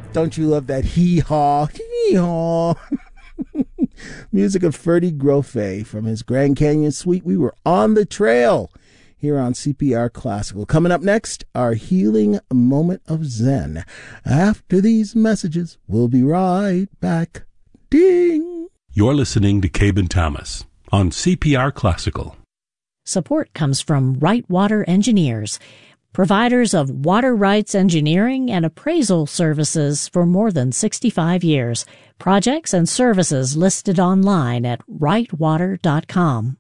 Don't you love that hee-haw, hee-haw? Music of Ferdy Grofé from his Grand Canyon Suite. We were on the trail here on CPR Classical. Coming up next, our healing moment of Zen. After these messages, we'll be right back. Ding! You're listening to Cabin Thomas on CPR Classical. Support comes from Right Water Engineers, providers of water rights engineering and appraisal services for more than 65 years. Projects and services listed online at rightwater.com.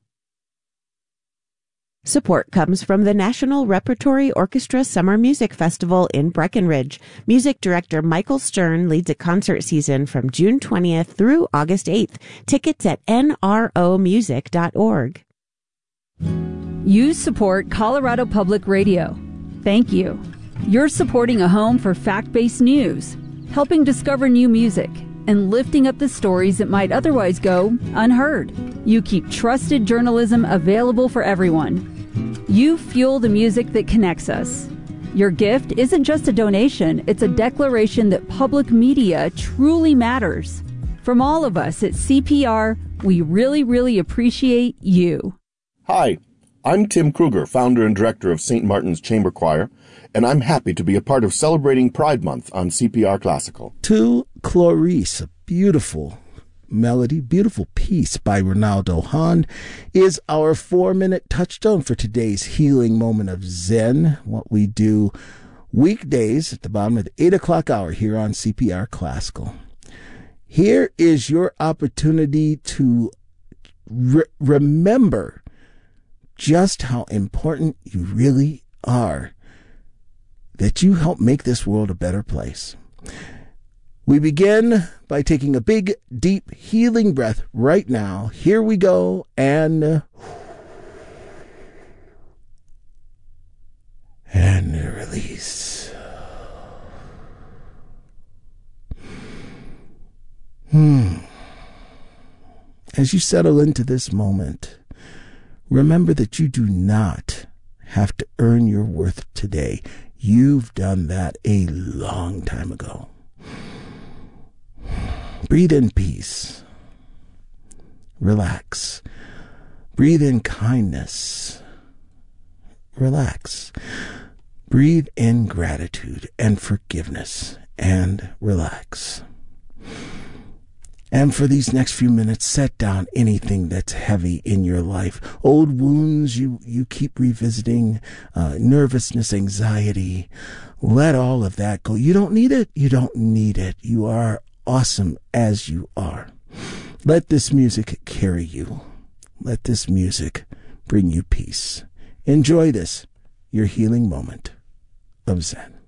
Support comes from the National Repertory Orchestra Summer Music Festival in Breckenridge. Music director Michael Stern leads a concert season from June 20th through August 8th. Tickets at nromusic.org. You support Colorado Public Radio. Thank you. You're supporting a home for fact-based news, helping discover new music, and lifting up the stories that might otherwise go unheard. You keep trusted journalism available for everyone. You fuel the music that connects us. Your gift isn't just a donation, it's a declaration that public media truly matters. From all of us at CPR, we really, really appreciate you. Hi, I'm Tim Kruger, founder and director of St. Martin's Chamber Choir, and I'm happy to be a part of celebrating Pride Month on CPR Classical. To Clarice, a beautiful melody, beautiful piece by Ronaldo Hahn, is our 4-minute touchstone for today's healing moment of Zen, what we do weekdays at the bottom of the 8 o'clock hour here on CPR Classical. Here is your opportunity to remember just how important you really are, that you help make this world a better place. We begin by taking a big, deep, healing breath right now. Here we go, and release. As you settle into this moment, remember that you do not have to earn your worth today. You've done that a long time ago. Breathe in peace. Relax. Breathe in kindness. Relax. Breathe in gratitude and forgiveness and relax. And for these next few minutes, set down anything that's heavy in your life. Old wounds you keep revisiting, nervousness, anxiety. Let all of that go. You don't need it. You don't need it. You are awesome as you are. Let this music carry you. Let this music bring you peace. Enjoy this, your healing moment of Zen.